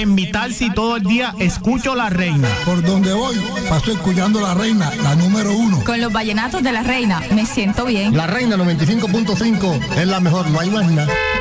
En Vital, si todo el día escucho La Reina. Por donde voy, paso escuchando La Reina, la número 1. Con los vallenatos de La Reina, me siento bien. La Reina 95.5 es la mejor, no hay más nada.